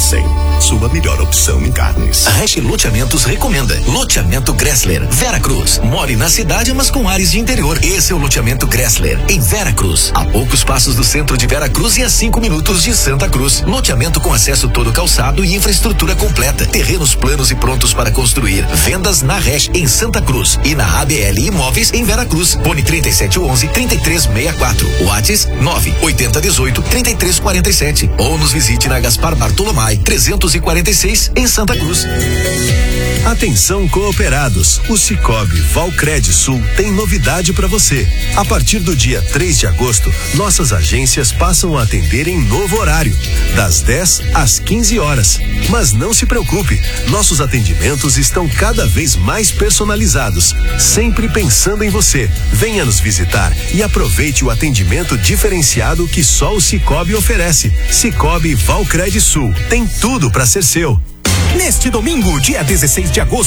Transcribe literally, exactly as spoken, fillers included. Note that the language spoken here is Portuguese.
cem. Sua melhor opção em carnes. A Hash Loteamentos recomenda. Loteamento Gressler, Vera Cruz. More na cidade, mas com áreas de interior. Esse é o Loteamento Gressler, em Vera Cruz. A poucos passos do centro de Vera Cruz e a cinco minutos de Santa Cruz. Loteamento com acesso todo calçado e infraestrutura completa. Terrenos planos e prontos para construir. Vendas na Hash, em Santa Cruz. E na A B L Imóveis, em Vera Cruz. Fone trinta e sete onze, trinta e três sessenta e quatro. WhatsApp nove oitenta dezoito, trinta e três quarenta e sete. Ou nos visite na Gaspar Bartolomai, trezentos e quarenta e seis, em Santa Cruz. Atenção cooperados, o Cicobi Valcred Sul tem novidade para você. A partir do dia três de agosto, nossas agências passam a atender em novo horário, das dez às quinze horas. Mas não se preocupe, nossos atendimentos estão cada vez mais personalizados, sempre pensando em você. Venha nos visitar e aproveite o atendimento diferenciado que só o Cicobi oferece. Cicobi Valcred Sul tem tudo para ser seu. Neste domingo, dia dezesseis de agosto,